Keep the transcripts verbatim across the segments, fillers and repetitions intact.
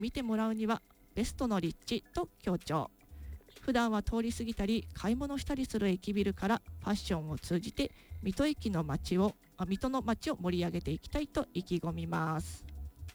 見てもらうにはベストの立地と強調。普段は通り過ぎたり買い物したりする駅ビルからファッションを通じて水戸駅の街をあ水戸の街を盛り上げていきたいと意気込みます。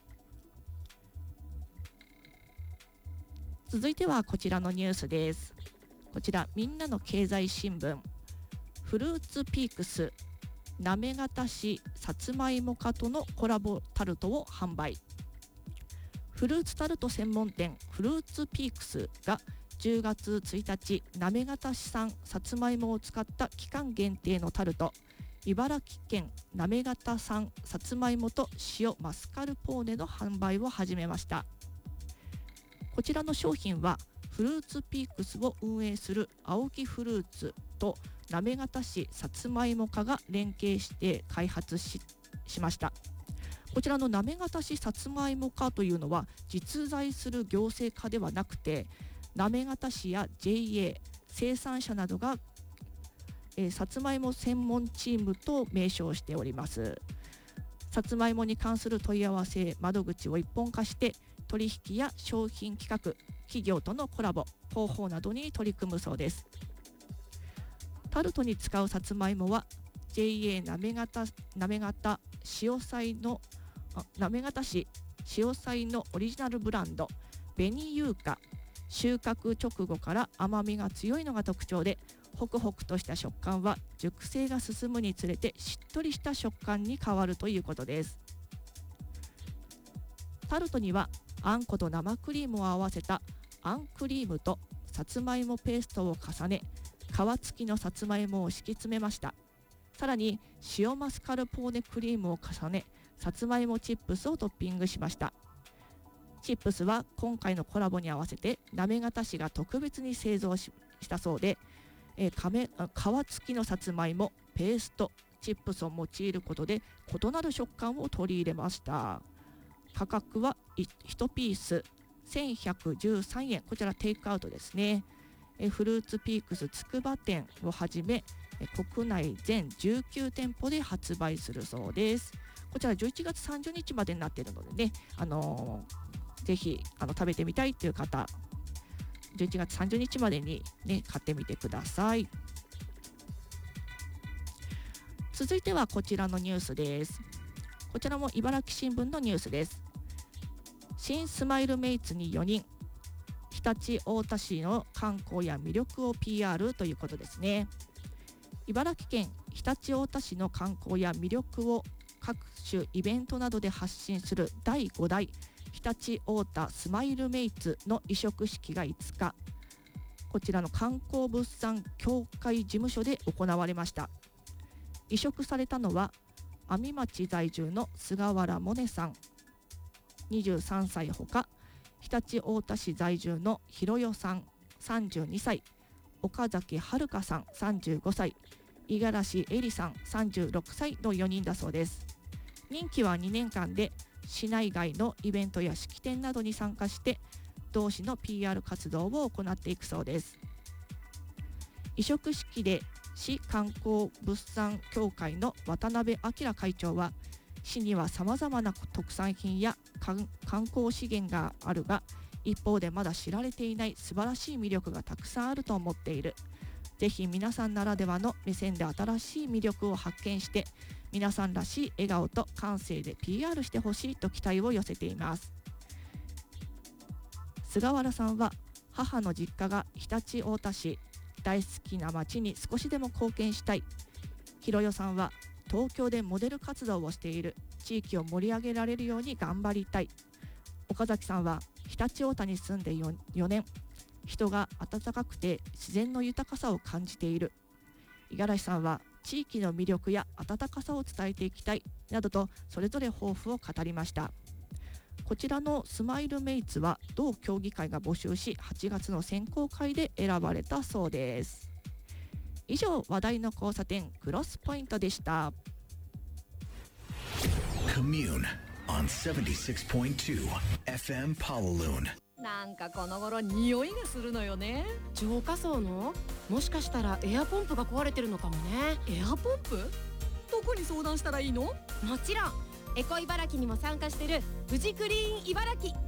続いてはこちらのニュースです。こちらみんなの経済新聞、フルーツピークス行方市さつまいも課とのコラボタルトを販売。フルーツタルト専門店フルーツピークスがじゅうがつついたち、行方市産さつまいもを使った期間限定のタルト、茨城県行方産さつまいもと塩マスカルポーネの販売を始めました。こちらの商品はフルーツピークスを運営する青木フルーツと行方市さつまいも課が連携して開発 し, しました。こちらの行方市さつまいも課というのは実在する行政課ではなくて、行方市や ジェイエー 生産者などが、えー、さつまいも専門チームと名称しております。さつまいもに関する問い合わせ窓口を一本化して取引や商品企画、企業とのコラボ、広報などに取り組むそうです。タルトに使うさつまいもは ジェイエー 行方行方塩菜の行方市塩菜のオリジナルブランド紅優香。収穫直後から甘みが強いのが特徴で、ホクホクとした食感は熟成が進むにつれてしっとりした食感に変わるということです。タルトにはあんこと生クリームを合わせたあんクリームとさつまいもペーストを重ね、皮付きのさつまいもを敷き詰めました。さらに塩マスカルポーネクリームを重ね、さつまいもチップスをトッピングしました。チップスは今回のコラボに合わせて行方市が特別に製造 し, したそうで、えー、皮付きのさつまいも、ペースト、チップスを用いることで異なる食感を取り入れました。価格はいちピースせんひゃくじゅうさんえん、こちらテイクアウトですね。えフルーツピークスつくば店をはじめえ国内全じゅうきゅうてんぽで発売するそうです。こちらじゅういちがつさんじゅうにちまでになっているのでね、あのーぜひあの食べてみたいという方、じゅういちがつさんじゅうにちまでに、ね、買ってみてください。続いてはこちらのニュースです。こちらも茨城新聞のニュースです。新スマイルメイツによにん、常陸太田市の観光や魅力を ピーアール ということですね。茨城県常陸太田市の観光や魅力を各種イベントなどで発信するだいごだい常陸太田スマイルメイツの委嘱式がいつか、こちらの観光物産協会事務所で行われました。委嘱されたのは阿見町在住の菅原萌音さんにじゅうさんさいほか、常陸太田市在住のひろよさんさんじゅうにさい、岡崎遥さんさんじゅうごさい、五十嵐恵里さんさんじゅうろくさいのよにんだそうです。任期はにねんかんで市内外のイベントや式典などに参加して同市の ピーアール 活動を行っていくそうです。委嘱式で市観光物産協会の渡辺明会長は、市にはさまざまな特産品や観光資源があるが、一方でまだ知られていない素晴らしい魅力がたくさんあると思っている。ぜひ皆さんならではの目線で新しい魅力を発見して、皆さんらしい笑顔と感性で ピーアール してほしいと期待を寄せています。菅原さんは、母の実家が常陸太田市、大好きな町に少しでも貢献したい。ひろよさんは東京でモデル活動をしている、地域を盛り上げられるように頑張りたい。岡崎さんは常陸太田に住んで 4, よねん、人が温かくて自然の豊かさを感じている。五十嵐さんは地域の魅力や温かさを伝えていきたいなどと、それぞれ抱負を語りました。こちらのスマイルメイツは同協議会が募集し、はちがつの選考会で選ばれたそうです。以上、話題の交差点クロスポイントでした。 Commune on セブンティシックスポイントツー エフエム Pawaloon。 なんかこの頃匂いがするのよね。 浄化槽のもしかしたらエアポンプが壊れてるのかもね。 エアポンプ？どこに相談したらいいの？ もちろんエコ茨城にも参加してるフジクリーン茨城。